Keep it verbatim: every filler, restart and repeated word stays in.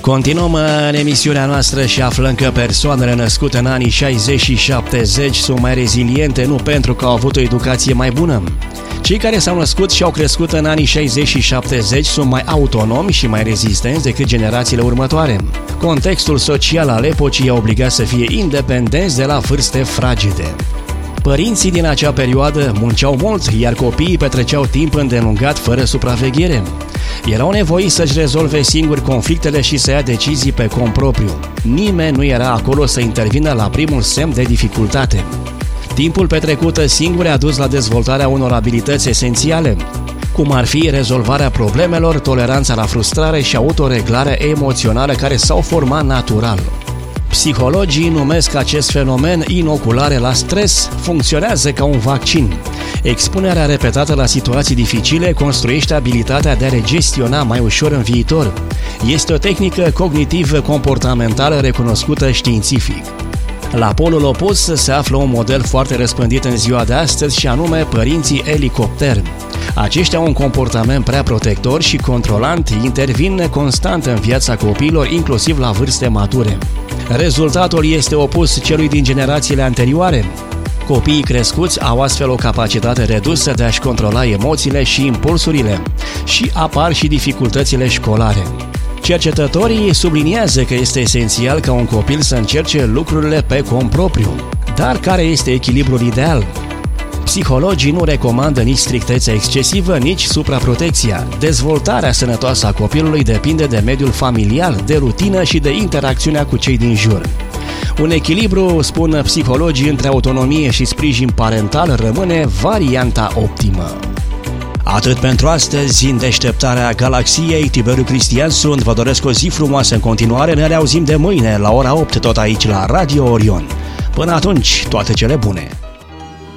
Continuăm în emisiunea noastră și aflăm că persoanele născute în anii șaizeci și șaptezeci sunt mai reziliente nu pentru că au avut o educație mai bună. Cei care s-au născut și au crescut în anii șaizeci și șaptezeci sunt mai autonomi și mai rezistenți decât generațiile următoare. Contextul social al epocii i-a obligat să fie independenți de la vârste fragede. Părinții din acea perioadă munceau mult, iar copiii petreceau timp îndelungat fără supraveghere. Erau nevoiți să-și rezolve singuri conflictele și să ia decizii pe cont propriu. Nimeni nu era acolo să intervină la primul semn de dificultate. Timpul petrecut singur a dus la dezvoltarea unor abilități esențiale, cum ar fi rezolvarea problemelor, toleranța la frustrare și autoreglarea emoțională care s-au format natural. Psihologii numesc acest fenomen inoculare la stres, funcționează ca un vaccin. Expunerea repetată la situații dificile construiește abilitatea de a le gestiona mai ușor în viitor. Este o tehnică cognitiv-comportamentală recunoscută științific. La polul opus se află un model foarte răspândit în ziua de astăzi și anume părinții elicopter. Aceștia au un comportament prea protector și controlant, intervin constant în viața copiilor, inclusiv la vârste mature. Rezultatul este opus celui din generațiile anterioare. Copiii crescuți au astfel o capacitate redusă de a-și controla emoțiile și impulsurile și apar și dificultățile școlare. Cercetătorii subliniază că este esențial ca un copil să încerce lucrurile pe cont propriu. Dar care este echilibrul ideal? Psihologii nu recomandă nici strictețea excesivă, nici supraprotecția. Dezvoltarea sănătoasă a copilului depinde de mediul familial, de rutină și de interacțiunea cu cei din jur. Un echilibru, spun psihologii, între autonomie și sprijin parental rămâne varianta optimă. Atât pentru astăzi, în deșteptarea galaxiei, Tiberiu Cristian sunt, vă doresc o zi frumoasă în continuare, ne reauzim de mâine la ora opt tot aici la Radio Orion. Până atunci, toate cele bune!